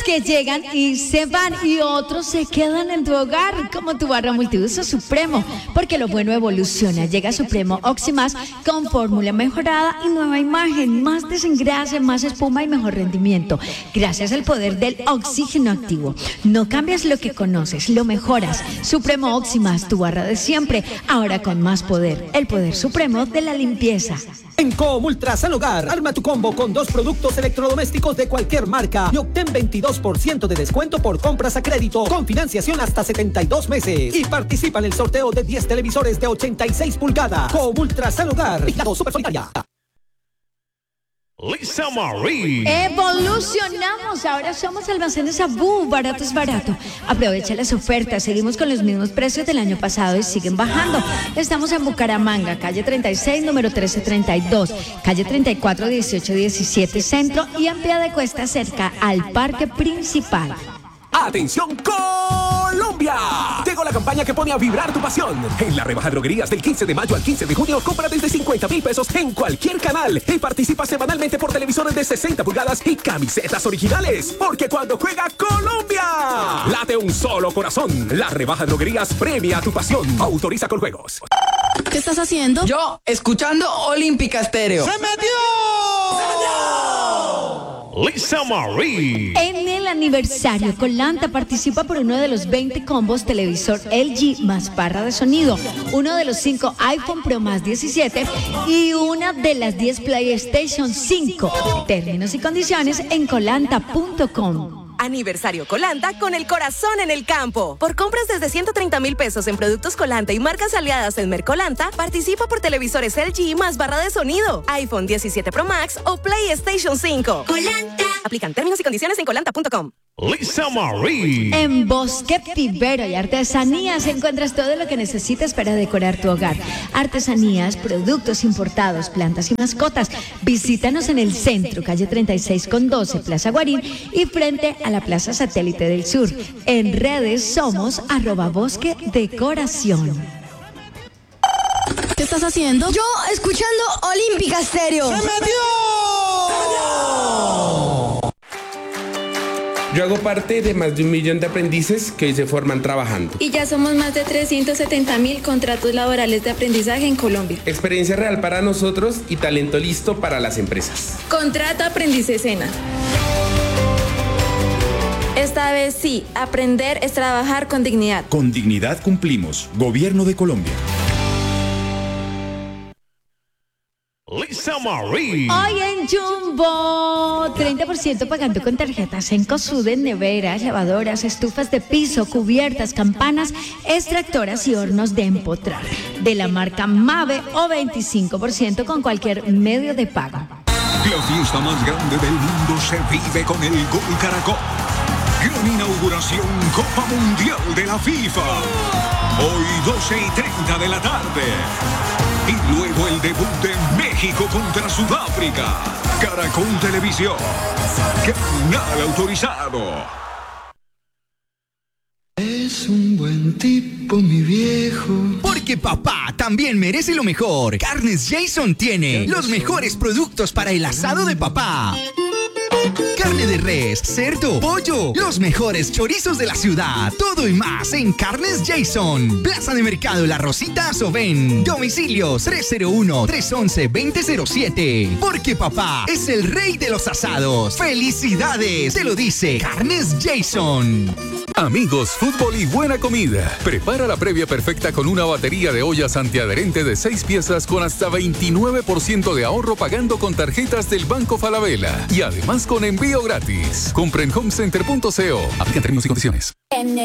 que llegan y se van y otros se quedan en tu hogar, como tu barra multiuso Supremo, porque lo bueno evoluciona. Llega Supremo Oxymás con fórmula mejorada y nueva imagen, más desengrase, más espuma y mejor rendimiento, gracias al poder del oxígeno activo. No cambias lo que conoces, lo mejoras. Supremo Oxymás, tu barra de siempre, ahora con más poder, el poder supremo de la limpieza. En Comultrasan Hogar, arma tu combo con 2 productos electrodomésticos de cualquier marca y obtén 22% de descuento por compras a crédito con financiación hasta 72 meses. Y participa en el sorteo de 10 televisores de 86 pulgadas. Comultrasan Hogar, vigilado Supersolidaria. Lisa Marie. Evolucionamos, ahora somos Almacenes Abú, barato es barato. Aprovecha las ofertas, seguimos con los mismos precios del año pasado y siguen bajando. Estamos en Bucaramanga, calle 36, número 1332, calle 34, 1817 Centro y en Piedecuesta cerca al parque principal. ¡Atención Colombia! Llegó la campaña que pone a vibrar tu pasión. En la rebaja droguerías del 15 de mayo al 15 de junio, compra desde 50,000 pesos en cualquier canal y participa semanalmente por televisores de 60 pulgadas y camisetas originales. Porque cuando juega Colombia, late un solo corazón. La rebaja droguerías premia tu pasión. Autoriza con juegos. ¿Qué estás haciendo? Yo, escuchando Olímpica Estéreo. ¡Se metió! Lisa Marie. En el aniversario, Colanta participa por uno de los 20 combos televisor LG más barra de sonido, uno de los 5 iPhone Pro más 17 y una de las 10 PlayStation 5. Términos y condiciones en colanta.com. Aniversario Colanta con el corazón en el campo. Por compras desde 130,000 pesos en productos Colanta y marcas aliadas en Mercolanta, participa por televisores LG más barra de sonido, iPhone 17 Pro Max o PlayStation 5. Colanta. Aplican términos y condiciones en colanta.com. Lisa Marie. En Bosque Pivero y Artesanías encuentras todo lo que necesitas para decorar tu hogar. Artesanías, productos importados, plantas y mascotas. Visítanos en el centro, calle 36 con 12, Plaza Guarín y frente a la Plaza Satélite del Sur. En redes somos @Bosque Decoración. ¿Qué estás haciendo? Yo, escuchando Olímpica Estéreo. ¡Se metió! Yo hago parte de más de 1 millón de aprendices que hoy se forman trabajando. Y ya somos más de 370,000 contratos laborales de aprendizaje en Colombia. Experiencia real para nosotros y talento listo para las empresas. Contrato Aprendiz Sena. Esta vez sí, aprender es trabajar con dignidad. Con dignidad cumplimos. Gobierno de Colombia. Lisa Marie. Hoy en Jumbo, 30% pagando con tarjetas en Cosude, neveras, lavadoras, estufas de piso, cubiertas, campanas, extractoras y hornos de empotrar. De la marca Mave o 25% con cualquier medio de pago. La fiesta más grande del mundo se vive con el Gol Caracol. Gran inauguración Copa Mundial de la FIFA. Hoy 12:30 de la tarde. Y luego el debut de México contra Sudáfrica. Caracol Televisión. Canal autorizado. Es un buen tipo, mi viejo. Porque papá también merece lo mejor. Carnes Jason tiene los mejores productos para el asado de papá. Carne de res, cerdo, pollo, los mejores chorizos de la ciudad. Todo y más en Carnes Jason. Plaza de Mercado La Rosita, Sovén. Domicilios 301-311-2007. Porque papá es el rey de los asados. ¡Felicidades! Te lo dice Carnes Jason. Amigos, fútbol y buena comida. Prepara la previa perfecta con una batería de ollas antiadherente de 6 piezas con hasta 29% de ahorro pagando con tarjetas del Banco Falabella. Y además con envío gratis. Compre en homecenter.co. Aplican términos y condiciones.